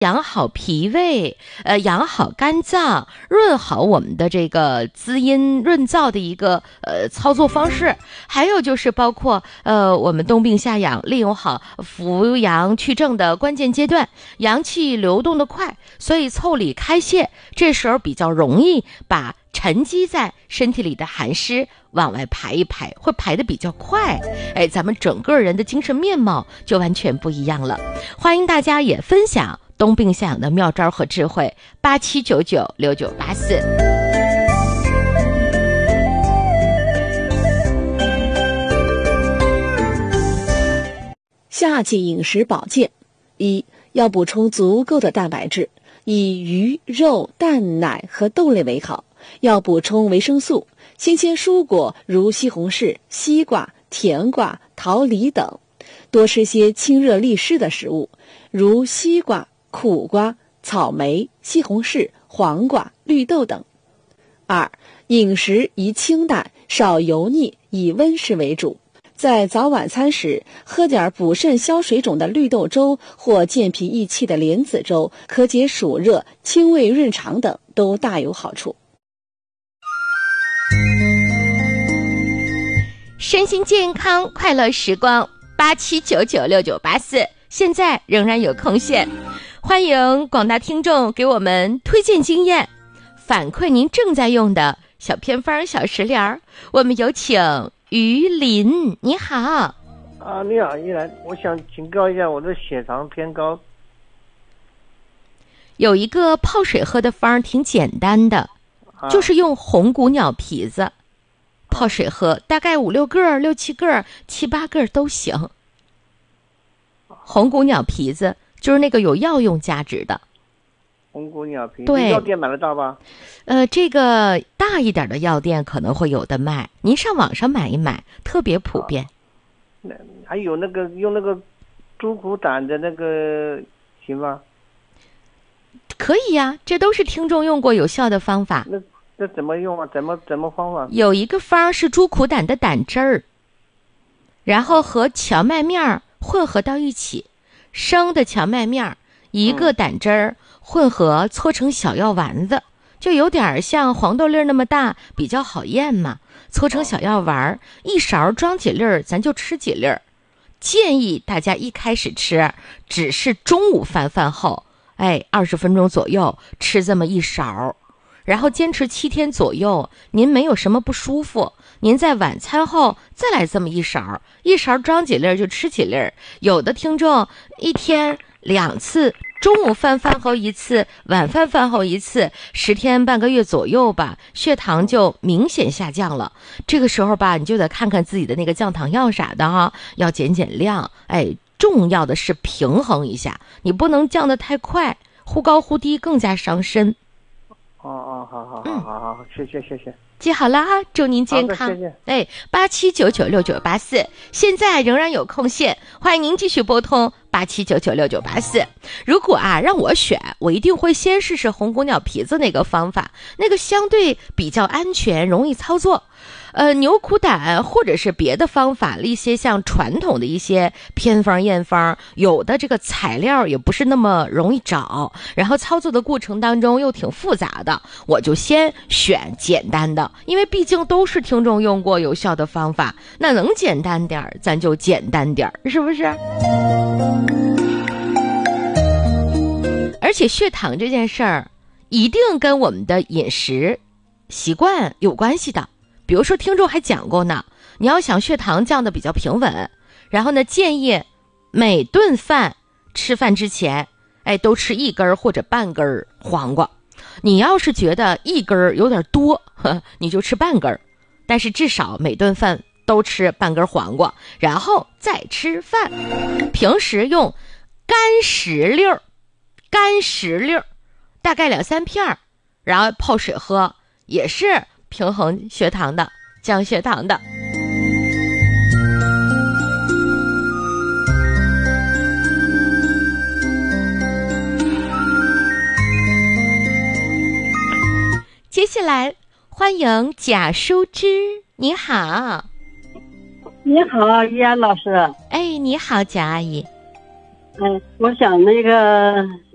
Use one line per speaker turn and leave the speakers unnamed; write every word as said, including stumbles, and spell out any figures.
养好脾胃，呃，养好肝脏，润好我们的这个滋阴润燥的一个呃操作方式。还有就是包括呃我们冬病夏养，利用好扶阳去正的关键阶段，阳气流动的快，所以腠理开泄，这时候比较容易把沉积在身体里的寒湿往外排一排，会排得比较快，哎，咱们整个人的精神面貌就完全不一样了。欢迎大家也分享冬病夏养的妙招和智慧，八七九九六九八四。
夏季饮食保健：一、要补充足够的蛋白质，以鱼、肉、蛋、奶和豆类为好。要补充维生素，新鲜蔬果如西红柿、西瓜、甜瓜、桃李等，多吃些清热利湿的食物，如西瓜、苦瓜、草莓、西红柿、黄瓜、绿豆等。二、饮食宜清淡，少油腻，以温食为主。在早晚餐时喝点补肾消水肿的绿豆粥或健脾益气的莲子粥，可解暑热、清胃润肠等，都大有好处。
身心健康快乐时光，八七九九六九八四，现在仍然有空闲，欢迎广大听众给我们推荐经验，反馈您正在用的小偏方小食疗。我们有请于林。你好。
啊，你好，依兰，我想请教一下，我的血糖偏高。
有一个泡水喝的方挺简单的，啊、就是用红骨鸟皮子泡水喝，大概五六个、六七个、七八个都行。红骨鸟皮子就是那个有药用价值的。
红骨鸟皮，
对，
药店买得到吧？
呃，这个大一点的药店可能会有的卖，您上网上买一买，特别普遍。
那、啊、还有那个用那个猪骨胆的那个行吗？
可以呀、啊，这都是听众用过有效的方法。
那这怎么用啊？怎么怎么方法？
有一个方是猪苦胆的胆汁儿，然后和荞麦面混合到一起，生的荞麦面一个胆汁儿混合搓成小药丸子，就有点像黄豆粒那么大，比较好咽嘛。搓成小药丸，一勺装几粒儿，咱就吃几粒儿。建议大家一开始吃，只是中午饭饭后，哎，二十分钟左右吃这么一勺。然后坚持七天左右，您没有什么不舒服，您在晚餐后再来这么一勺，一勺装几粒就吃几粒。有的听众一天两次，中午饭饭后一次，晚饭饭后一次，十天半个月左右吧，血糖就明显下降了。这个时候吧，你就得看看自己的那个降糖药啥的哈，要减减量。哎，重要的是平衡一下，你不能降得太快，忽高忽低更加伤身。
哦哦，好好好好好，谢谢谢谢，
记好了啊，祝您健康。
谢谢。
哎，八七九九六九八四，现在仍然有空闲，欢迎您继续拨通八七九九六九八四。如果啊让我选，我一定会先试试红骨鸟皮子那个方法，那个相对比较安全，容易操作。呃，牛苦胆或者是别的方法，一些像传统的一些偏方验方，有的这个材料也不是那么容易找，然后操作的过程当中又挺复杂的，我就先选简单的，因为毕竟都是听众用过有效的方法，那能简单点咱就简单点，是不是？而且血糖这件事儿一定跟我们的饮食习惯有关系的。比如说听众还讲过呢，你要想血糖降得比较平稳，然后呢建议每顿饭吃饭之前，哎，都吃一根或者半根黄瓜。你要是觉得一根有点多，呵，你就吃半根，但是至少每顿饭都吃半根黄瓜，然后再吃饭。平时用干石榴，干石榴大概两三片，然后泡水喝，也是平衡血糖的，降血糖的。接下来欢迎贾淑芝，你好。
你好，依安老师。
哎，你好，贾阿姨。
嗯、呃，我想那个